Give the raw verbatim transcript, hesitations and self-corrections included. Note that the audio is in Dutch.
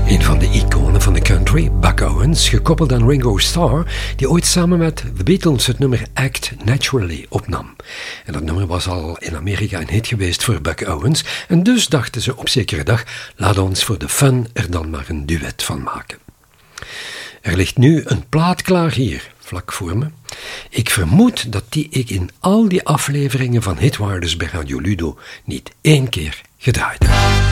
Een van de iconen van de country, Buck Owens, gekoppeld aan Ringo Starr, die ooit samen met The Beatles het nummer Act Naturally opnam. En dat nummer was al in Amerika een hit geweest voor Buck Owens, en dus dachten ze op zekere dag, laat ons voor de fun er dan maar een duet van maken. Er ligt nu een plaat klaar hier, vlak voor me. Ik vermoed dat die ik in al die afleveringen van Hitwarders bij Radio Ludo niet één keer gedraaid heb.